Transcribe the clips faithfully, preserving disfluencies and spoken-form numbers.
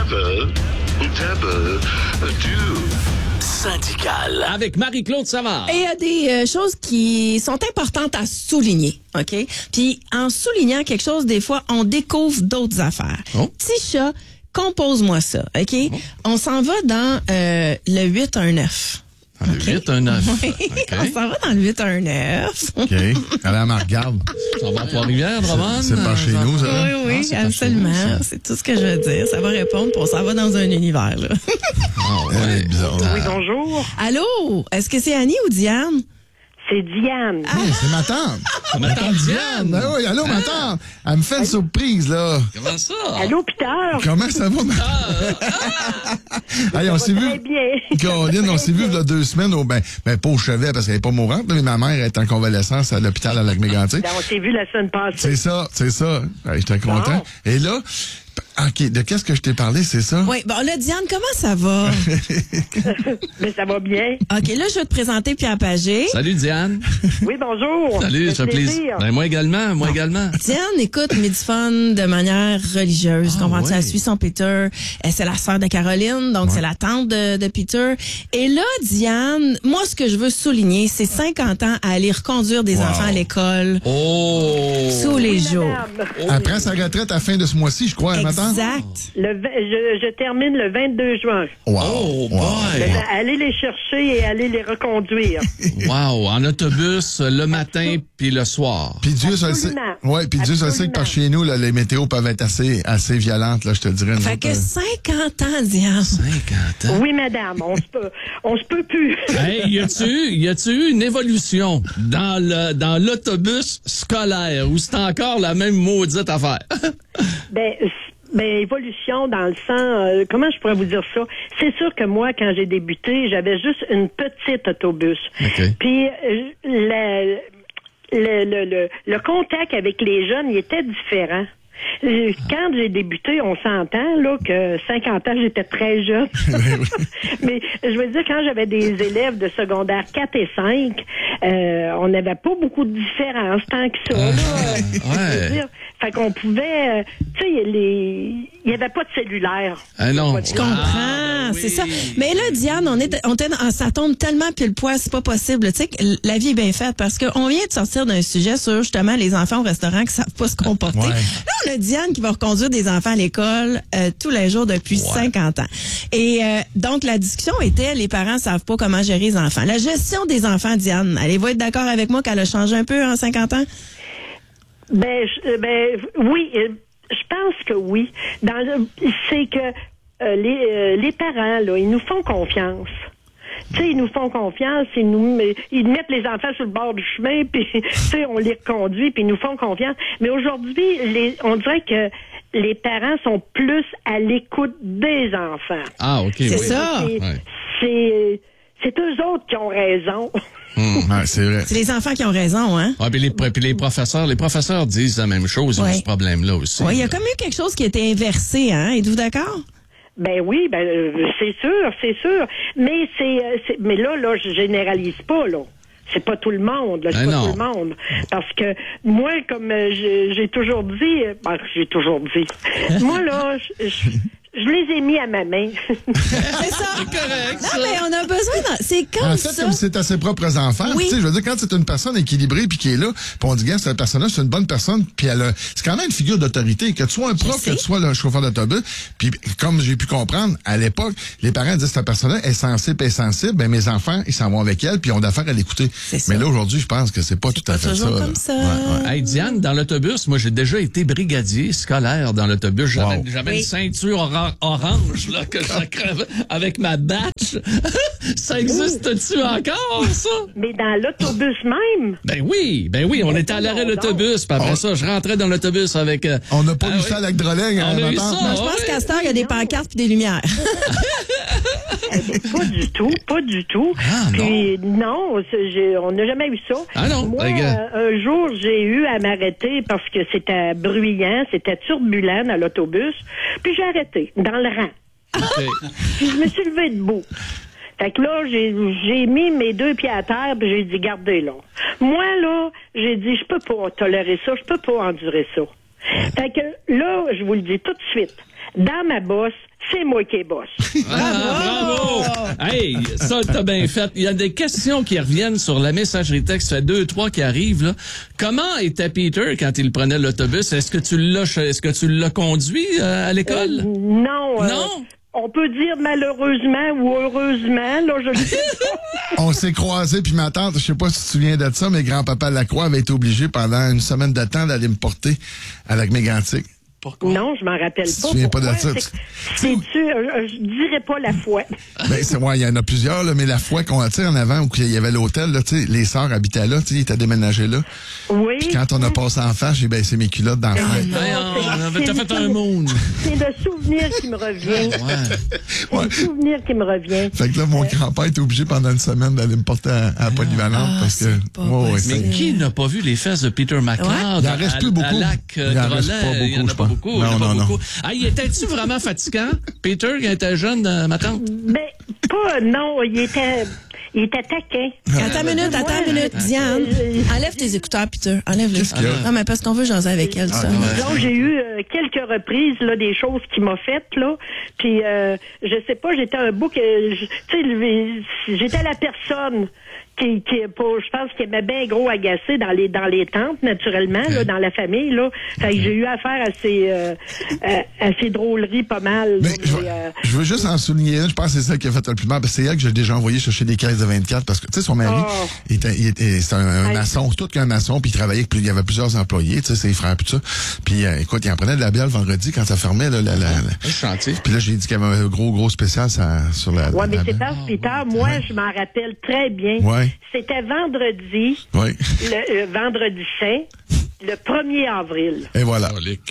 never, never do. Syndical. Avec Marie-Claude Savard. Et il y a des euh, choses qui sont importantes à souligner, OK? Puis en soulignant quelque chose, des fois, on découvre d'autres affaires. Oh. Petit chat, compose-moi ça, OK? Oh. On s'en va dans euh, le huit un neuf. Dans le okay. huit un neuf. Oui, okay. On s'en va dans le huit un neuf. OK. Allez, elle me regarde. On va à Trois-Rivières, Drummond? C'est pas chez nous, ça? Oui, oui, non, c'est absolument. C'est tout ce que je veux dire. Ça va répondre, puis on s'en va dans un univers, là. Oh, ouais. C'est bizarre. Oui, bonjour. Allô? Est-ce que c'est Annie ou Diane? C'est Diane. Hey, c'est ma tante. Ma tante Diane. Ben oui, allô, ma tante. Elle me fait une surprise, là. Comment ça? Allô, Peter? Comment ça va, ma... Hey, on s'est vu. Très bien. Caroline, on s'est vu il y a deux semaines au, ben, ben, pas au chevet parce qu'elle est pas mourante, mais ma mère est en convalescence à l'hôpital à Lac-Mégantic. Ben, on s'est vu la semaine passée. C'est ça, c'est ça. Hey, j'étais content. Bon. Et là, OK, de qu'est-ce que je t'ai parlé, c'est ça? Oui, bon là, Diane, comment ça va? Mais ça va bien. OK, là, je vais te présenter Pierre Pagé. Salut, Diane. Oui, bonjour. Salut, ça fait plaisir. Ben, moi également, moi également. Diane écoute Midifun de manière religieuse. Ah, comprends-tu? ouais. Elle suit son Peter. Elle, c'est la sœur de Caroline, donc c'est la tante de, de Peter. Et là, Diane, moi, ce que je veux souligner, c'est cinquante ans à aller reconduire des Wow. enfants à l'école Oh! tous les jours. Madame, Elle prend sa retraite à la fin de ce mois-ci, je crois, ma tante. Exact. le, vingt je, je termine le vingt-deux juin. Wow. Oh, wow. boy! Allez les chercher et allez les reconduire. Wow! En autobus, le matin puis le soir. Puis Dieu se le sait. Absolument. Ouais, puis Dieu se le sait que par chez nous, là, les météos peuvent être assez, assez violentes, là, je te dirais. Fait que cinquante ans, Diane. cinquante ans. Oui, madame, on se peut, on se peut plus. Hey, y a-tu, y a-tu eu une évolution dans le, dans l'autobus scolaire où c'est encore la même maudite affaire? Ben, ben, évolution dans le sens, euh, comment je pourrais vous dire ça? C'est sûr que moi, quand j'ai débuté, j'avais juste une petite autobus. Okay. Puis, euh, le, le, le, le, le contact avec les jeunes, il était différent. Euh, Quand j'ai débuté, on s'entend là que cinquante ans, j'étais très jeune. Mais je veux dire, quand j'avais des élèves de secondaire quatre et cinq, euh, on n'avait pas beaucoup de différence tant que ça. Là. ouais. Je veux dire, fait qu'on pouvait, euh, tu sais, les, il n'y avait pas de cellulaire. Ah non. Je comprends, Ah, c'est oui. ça. Mais là, Diane, on est, on était, dans- ça tombe tellement pile poil, c'est pas possible. Tu sais, que la vie est bien faite parce qu'on vient de sortir d'un sujet sur justement les enfants au restaurant qui savent pas se comporter. Ouais. Là, on a Diane qui va reconduire des enfants à l'école euh, tous les jours depuis cinquante ans. Et euh, donc, la discussion était, les parents savent pas comment gérer les enfants. La gestion des enfants, Diane, allez-vous être d'accord avec moi qu'elle a changé un peu en cinquante ans? Ben, je- ben, oui, euh, je pense que oui. Dans le- c'est que euh, les, euh, les parents là, ils nous font confiance. Tu sais, ils nous font confiance, ils nous ils mettent les enfants sur le bord du chemin, puis tu sais, on les conduit, puis ils nous font confiance. Mais aujourd'hui, les, on dirait que les parents sont plus à l'écoute des enfants. Ah, OK. C'est oui. ça. C'est, Ouais. c'est, c'est eux autres qui ont raison. Ouais, c'est vrai. C'est les enfants qui ont raison, hein? Ah, puis les, puis les professeurs, les professeurs disent la même chose, ils ont Ouais. ce problème-là aussi. Oui, il y a là. comme eu quelque chose qui était inversé, hein? Êtes-vous d'accord? Ben oui, ben euh, c'est sûr, c'est sûr. Mais c'est, euh, c'est mais là, là, je généralise pas, là. C'est pas tout le monde, là, c'est Ben pas non. tout le monde. Parce que moi, comme euh, j'ai, j'ai toujours dit, euh, ben, j'ai toujours dit, moi là, je, je, je les ai mis à ma main. C'est ça. correct, Non, ça. mais on a besoin d'en- C'est comme En fait, ça. comme c'est à ses propres enfants. Oui. Tu sais, je veux dire, quand c'est une personne équilibrée puis qui est là, puis on dit, gars, cette personne-là, c'est une bonne personne, puis elle a, c'est quand même une figure d'autorité. Que tu sois un prof, sais. que tu sois le chauffeur d'autobus, puis comme j'ai pu comprendre, à l'époque, les parents disaient, cette personne-là est sensible et sensible, ben mes enfants, ils s'en vont avec elle, puis ils ont d'affaires à l'écouter. C'est ça. Mais là, aujourd'hui, je pense que c'est pas tout à fait toujours ça. comme là. ça. Ouais, ouais. Hey, Diane, dans l'autobus, moi, j'ai déjà été brigadier scolaire dans l'autobus. J'avais, Wow. j'avais Oui. une ceinture ora- orange, là, que je crevais avec ma batch. Ça existe-tu encore, ça? Mais dans l'autobus même, Ben oui, ben oui, on était à l'arrêt de l'autobus, puis après Oh. ça, je rentrais dans l'autobus avec... euh, On n'a pas ah eu oui. ça à Lac Droling, On hein, a eu ma ça, tante? Non, je pense ouais. qu'à cette heure, il y a des pancartes puis des lumières. pas du tout, pas du tout. Ah, non. Puis non, c'est- j'ai- on n'a jamais eu ça. Ah non, Moi, regarde. euh, un jour, j'ai eu à m'arrêter parce que c'était bruyant, c'était turbulent dans l'autobus. Puis j'ai arrêté, dans le rang. OK. Puis je me suis levée debout. Fait que là, j'ai, j'ai mis mes deux pieds à terre, puis j'ai dit, gardez là. Moi, là, j'ai dit, je peux pas tolérer ça, je peux pas endurer ça. Fait que là, je vous le dis tout de suite, dans ma bosse, c'est moi qui est boss. Ah, bravo! Hey, ça, t'as bien fait. Il y a des questions qui reviennent sur la messagerie texte. Ça fait deux, trois qui arrivent, là. Comment était Peter quand il prenait l'autobus? Est-ce que tu l'as, est-ce que tu l'as conduit euh, à l'école? Euh, non. euh, Non? On peut dire malheureusement ou heureusement, là, je le sais pas. On s'est croisés, puis ma tante, je sais pas si tu te souviens de ça, mais grand-papa Lacroix avait été obligé pendant une semaine de temps d'aller me porter à la mégantique. Pourquoi? Non, je m'en rappelle Tu te pas. souviens pas de Pourquoi? ça? C'est- C'est-tu, euh, je dirais pas la foi. Ben, c'est moi, il y en a plusieurs, là, mais la fois qu'on a, tu sais, en avant, où il y avait l'hôtel, là, tu sais, les sœurs habitaient là, tu sais, ils étaient déménagés là. Oui. Puis quand on a passé en face, j'ai baissé mes culottes d'enfant. Ben, t'as fait un moon. C'est le souvenir qui me revient. Ouais. C'est le souvenir qui me revient. Fait que là, mon grand-père était obligé pendant une semaine d'aller me porter à, à la polyvalente Ah, parce que. c'est pas ouais, ouais, possible. Mais c'est- qui n'a pas vu les fesses de Peter McLeod? Il en reste à- plus beaucoup. À Lac euh, Il en reste Drolet? pas beaucoup, Il y en a je pas pense. beaucoup. Non, il y en a pas non, non. beaucoup. Ah, il était-tu vraiment fatigant, Peter, quand il était jeune, euh, ma tante? Mais pas, non, il était, il était taquin. Attends une minute, attends une minute. Diane, enlève tes écouteurs, Peter. Enlève-les. Qu'est-ce qu'il y a? Non, mais parce qu'on veut jaser avec elle, ça. Donc, j'ai eu euh, quelques reprises, là, des choses qu'il m'a faites, là. Puis, euh, je sais pas, j'étais un bouc, euh, je- tu sais, le- j'étais la personne qui, qui pour, je pense qu'il aimait bien gros agacé dans les, dans les tentes, naturellement, là, dans la famille, là. Fait que j'ai eu affaire à ces, euh, à, à ces drôleries pas mal. Mais là, je, mais, euh, je veux juste en souligner une. Je pense que c'est ça qui a fait le plus mal. Parce que c'est elle que j'ai déjà envoyé chercher des caisses de vingt-quatre. Parce que, tu sais, son mari, Oh. il était, il était, c'était un, un Hey. maçon, tout qu'un maçon, puis il travaillait avec plus, il y avait plusieurs employés, tu sais, ses frères, puis tout ça. Puis, euh, écoute, il en prenait de la bière le vendredi quand ça fermait, là, la, la, la- Le chantier. Puis là, j'ai dit qu'il y avait un gros, gros spécial ça, sur la. ouais, mais la- c'est parce que, Peter, moi, je m'en rappelle très bien. Ouais. C'était vendredi, Oui. le euh, vendredi saint, le premier avril. Et voilà.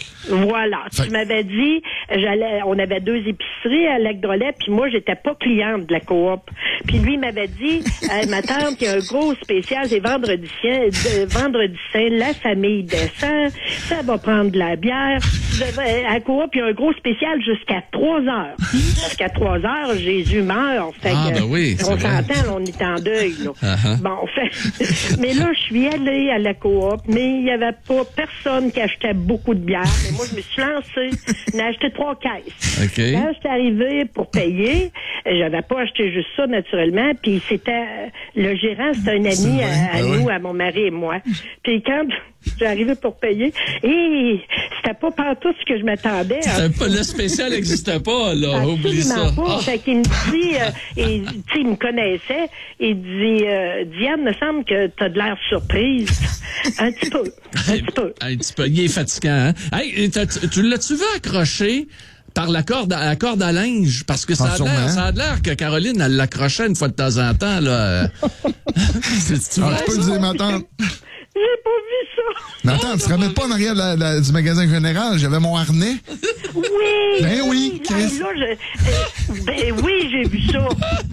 Voilà. Fait- Tu m'avais dit, j'allais, on avait deux épiceries à Lac Drolet, puis moi, j'étais pas cliente de la coop. Puis lui, il m'avait dit, hey, ma tante, il y a un gros spécial, c'est vendredi saint, de- vendredi saint, la famille descend, ça va prendre de la bière. Je vais- À la coop, il y a un gros spécial jusqu'à trois heures. Parce qu'à trois heures, Jésus meurt. Fait Ah, que, ben oui, c'est on vrai. s'entend, là, on est en deuil, là. Uh-huh. Bon, fait, mais là, je suis allée à la coop, mais il y avait pas personne qui achetait beaucoup de bière. Mais moi, je me suis lancée. J'en ai acheté trois caisses. OK. Quand j'étais arrivée pour payer, j'avais pas acheté juste ça, naturellement. Puis c'était, le gérant, c'était un ami vrai, à, à ben nous, oui. à mon mari et moi. Puis quand j'ai arrivé pour payer, et c'était pas partout ce que je m'attendais. C'était pas- Le spécial n'existait pas, là. Oublie ça. Absolument pas. Ah. Fait qu'il me dit, euh, et, tu sais, il me connaissait, il dit, euh, Diane, me semble que t'as de l'air surprise. Un petit peu. Un petit peu. Un petit peu. Il est fatigant, hein? Hey, t'as- tu tu l'as-tu vu accrocher par la corde, à la corde à linge? Parce que ça Ah, a l'air, sûrement. ça a l'air que Caroline, elle l'accrochait une fois de temps en temps, là. C'est-tu Ah, vrai, tu peux le ça? dire, ma tante. J'ai pas vu ça. Mais attends, tu te ramènes pas en arrière de la- la- du magasin général? J'avais mon harnais. Oui. Ben oui, Là, Chris. là, je, euh, ben oui, j'ai vu ça.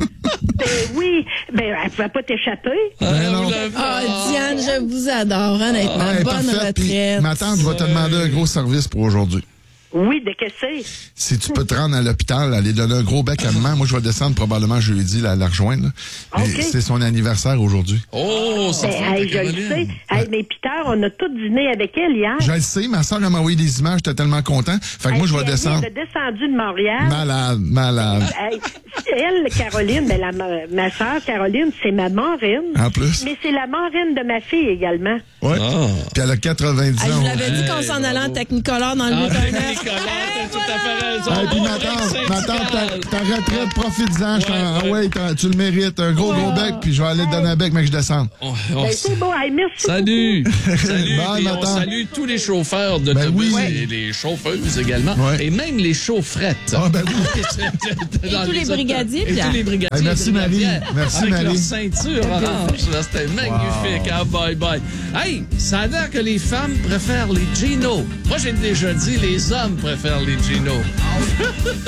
Ben oui. Ben, elle pouvait pas t'échapper. Ben non. vous l'avez- Ah, Diane, je vous adore, honnêtement. Ah, Bonne parfait. Puis, retraite. ma tante, je vais te demander un gros service pour aujourd'hui. Oui, de que c'est? Si tu peux te rendre à l'hôpital, aller donner un gros bec à maman, moi je vais descendre probablement jeudi là, la rejoindre. là. Mais OK. c'est son anniversaire aujourd'hui. Oh, c'est Ben, fort, hey, je le Caroline. sais. Hey, mais Peter, on a tout dîné avec elle hier. Je le sais, ma soeur m'a envoyé des images, j'étais tellement content. Fait que moi je vais Hey, descendre. Elle est descendue de Montréal. Malade, malade. Hey, elle, Caroline, ben, la, ma, ma soeur Caroline, c'est ma marraine. En plus. Mais c'est la marraine de ma fille également. Ouais. Ah. Puis elle a quatre-vingt-dix Ah, je ans. vous l'avais dit Hey, qu'on s'en allait en bravo. Technicolor dans le Ah, huit un neuf. Nicolas, t'as tout à fait raison. Hey, puis Oh, ma tante, Rex ma tante, ta, syndical. ta retraite, profites-en. je t'en- Ouais, ah ouais. ouais, t'en- tu le mérites. Un gros, gros bec, puis je vais aller te donner un bec, mais que je descende. Oh, oh, Ben, c'est beau. Hey, merci. Salut! Salut! Bye, Et ma on tante. salue tous les chauffeurs d'autobus Ben oui. et les chauffeuses également. Ouais. Et même les chaufferettes. Ah ben oui. Et tous les brigadiers, Et Pierre. tous les brigadiers. Hey, merci, et brigadières. Marie. Merci, Avec Marie. leur ceinture orange. Là, c'était magnifique. Ah, bye bye. Hey, ça a l'air que les femmes préfèrent les Gino. Moi, j'ai déjà dit les hommes préfèrent les Gino.